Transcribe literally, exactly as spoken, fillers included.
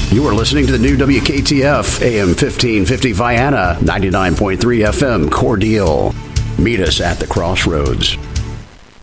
You are listening to the new W K T F, A M fifteen fifty Vienna, ninety-nine point three F M Cordele. Meet us at the crossroads.